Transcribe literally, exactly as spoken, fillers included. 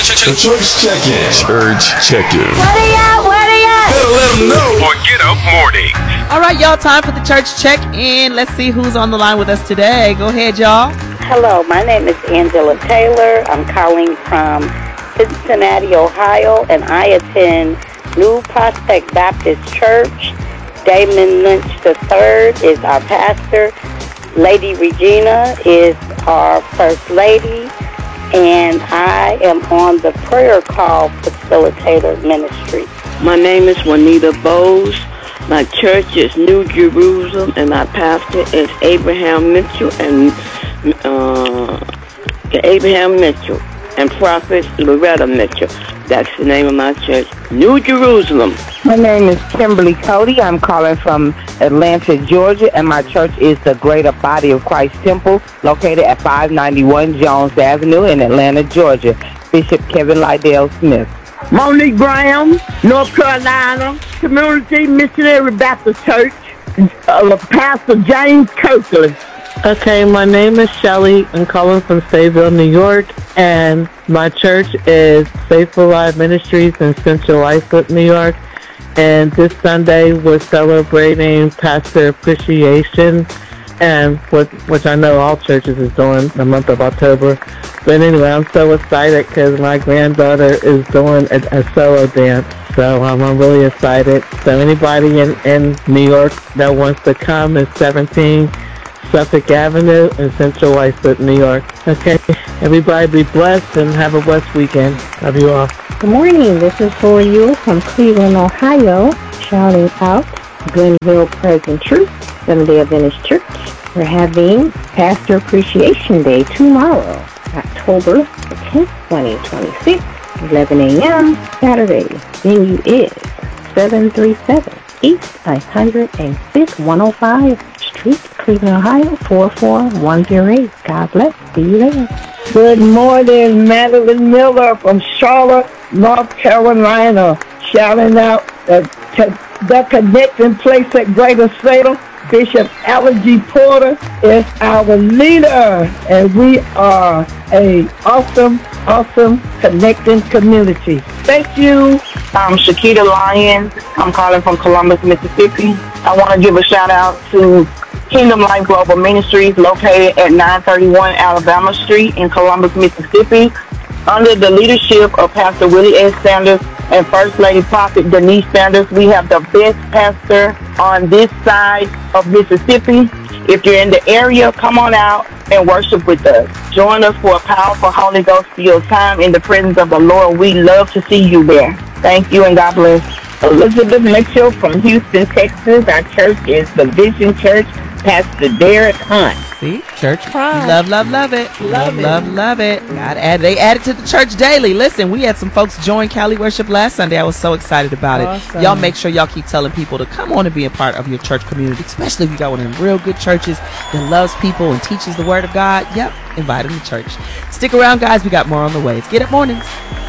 Church check-in. Church check-in. What are y'all? What are y'all? Better let them know. For Get Up Morning. All right, y'all, time for the church check-in. Let's see who's on the line with us today. Go ahead, y'all. Hello, my name is Angela Taylor. I'm calling from Cincinnati, Ohio, and I attend New Prospect Baptist Church. Damon Lynch the third is our pastor. Lady Regina is our first lady. And I am on the prayer call facilitator ministry. My name is Juanita Bowes. My church is New Jerusalem, and my pastor is Abraham Mitchell and uh, Abraham Mitchell and Prophet Loretta Mitchell. That's the name of my church, New Jerusalem. My name is Kimberly Cody. I'm calling from Atlanta, Georgia, and my church is the Greater Body of Christ Temple, located at five ninety-one Jones Avenue in Atlanta, Georgia. Bishop Kevin Lydell Smith. Monique Graham, North Carolina, Community Missionary Baptist Church, uh, Pastor James Kirkley. Okay, my name is Shelly. I'm calling from Sayville, New York, and my church is Faithful Life Ministries in Central Islip, New York. And this Sunday we're celebrating Pastor Appreciation, and what, which I know all churches is doing in the month of October. But anyway, I'm so excited because my granddaughter is doing a, a solo dance, so um, I'm really excited. So anybody in, in New York that wants to come is seventeen Suffolk Avenue in Central Islip, New York. Okay, everybody be blessed and have a blessed weekend. Love you all. Good morning, this is for you from Cleveland, Ohio, shouting out Glenville Present Truth, Seventh-day Adventist Church. We're having Pastor Appreciation Day tomorrow, October the tenth, twenty twenty-six, eleven a.m. Saturday. Venue is seven thirty-seven East five hundred fifth, one oh five Street, Cleveland, Ohio, four four one zero eight. God bless. See you there. Good morning, Madeline Miller from Charlotte, North Carolina, shouting out the, the connecting place at Greater Salem. Bishop Alan G. Porter is our leader, and we are a awesome, awesome connecting community. Thank you. I'm Shakita Lyons. I'm calling from Columbus, Mississippi. I want to give a shout out to Kingdom Life Global Ministries, located at nine thirty-one Alabama Street in Columbus, Mississippi. Under the leadership of Pastor Willie S. Sanders and First Lady Prophet Denise Sanders, we have the best pastor on this side of Mississippi. If you're in the area, come on out and worship with us. Join us for a powerful Holy Ghost-filled time in the presence of the Lord. We love to see you there. Thank you and God bless. Elizabeth Mitchell from Houston, Texas. Our church is the Vision Church, Pastor Derek Hunt. See, church pride. Love, love, love it. Love, love, it. love, love it. God add, they added to the church daily. Listen, we had some folks join Cali Worship last Sunday. I was so excited about awesome. it. Y'all make sure y'all keep telling people to come on and be a part of your church community, especially if you got one of them real good churches that loves people and teaches the word of God. Yep, invite them to church. Stick around, guys. We got more on the way. It's Get Up Mornings.